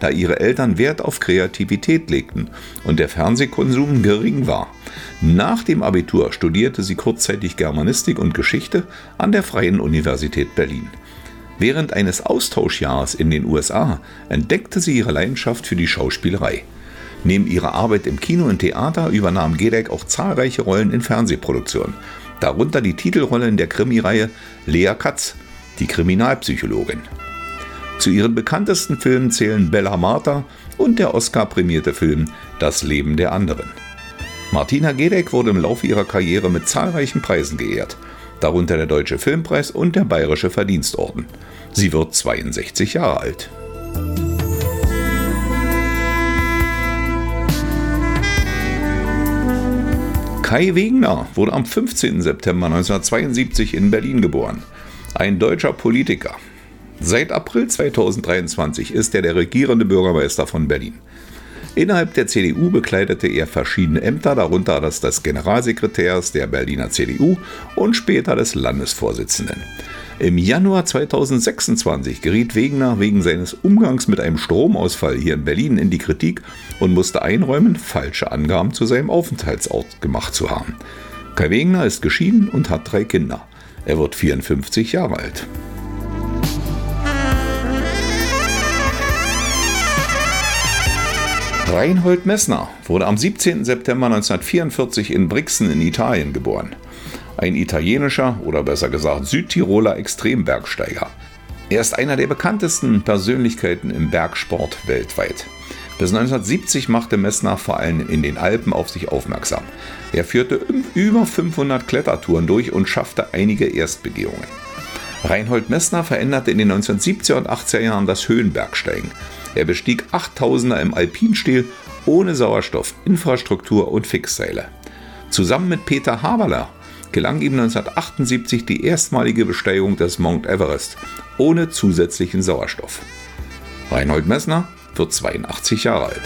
da ihre Eltern Wert auf Kreativität legten und der Fernsehkonsum gering war. Nach dem Abitur studierte sie kurzzeitig Germanistik und Geschichte an der Freien Universität Berlin. Während eines Austauschjahres in den USA entdeckte sie ihre Leidenschaft für die Schauspielerei. Neben ihrer Arbeit im Kino und Theater übernahm Gedeck auch zahlreiche Rollen in Fernsehproduktionen, darunter die Titelrolle in der Krimireihe Lea Katz, die Kriminalpsychologin. Zu ihren bekanntesten Filmen zählen Bella Marta und der Oscar-prämierte Film Das Leben der anderen. Martina Gedeck wurde im Laufe ihrer Karriere mit zahlreichen Preisen geehrt, darunter der Deutsche Filmpreis und der Bayerische Verdienstorden. Sie wird 62 Jahre alt. Kai Wegner wurde am 15. September 1972 in Berlin geboren. Ein deutscher Politiker. Seit April 2023 ist er der regierende Bürgermeister von Berlin. Innerhalb der CDU bekleidete er verschiedene Ämter, darunter das des Generalsekretärs der Berliner CDU und später des Landesvorsitzenden. Im Januar 2026 geriet Wegner wegen seines Umgangs mit einem Stromausfall hier in Berlin in die Kritik und musste einräumen, falsche Angaben zu seinem Aufenthaltsort gemacht zu haben. Kai Wegner ist geschieden und hat 3 Kinder. Er wird 54 Jahre alt. Reinhold Messner wurde am 17. September 1944 in Brixen in Italien geboren. Ein italienischer oder besser gesagt Südtiroler Extrembergsteiger. Er ist einer der bekanntesten Persönlichkeiten im Bergsport weltweit. Bis 1970 machte Messner vor allem in den Alpen auf sich aufmerksam. Er führte über 500 Klettertouren durch und schaffte einige Erstbegehungen. Reinhold Messner veränderte in den 1970er und 80er Jahren das Höhenbergsteigen. Er bestieg 8000er im Alpinstil ohne Sauerstoff, Infrastruktur und Fixseile. Zusammen mit Peter Haberler gelang ihm 1978 die erstmalige Besteigung des Mount Everest ohne zusätzlichen Sauerstoff. Reinhold Messner wird 82 Jahre alt.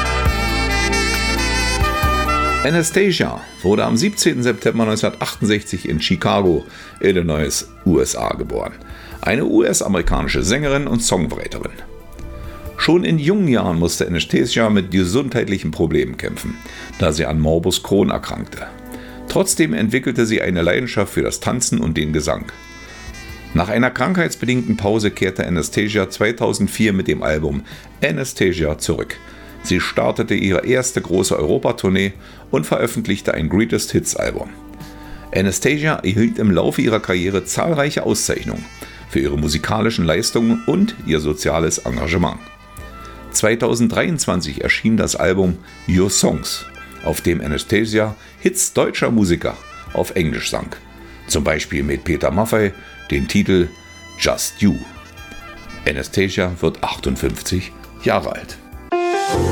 Anastacia wurde am 17. September 1968 in Chicago, Illinois, USA geboren. Eine US-amerikanische Sängerin und Songwriterin. Schon in jungen Jahren musste Anastacia mit gesundheitlichen Problemen kämpfen, da sie an Morbus Crohn erkrankte. Trotzdem entwickelte sie eine Leidenschaft für das Tanzen und den Gesang. Nach einer krankheitsbedingten Pause kehrte Anastacia 2004 mit dem Album Anastacia zurück. Sie startete ihre erste große Europatournee und veröffentlichte ein Greatest Hits Album. Anastacia erhielt im Laufe ihrer Karriere zahlreiche Auszeichnungen für ihre musikalischen Leistungen und ihr soziales Engagement. 2023 erschien das Album Your Songs, auf dem Anastacia Hits deutscher Musiker auf Englisch sang. Zum Beispiel mit Peter Maffay den Titel Just You. Anastacia wird 58 Jahre alt.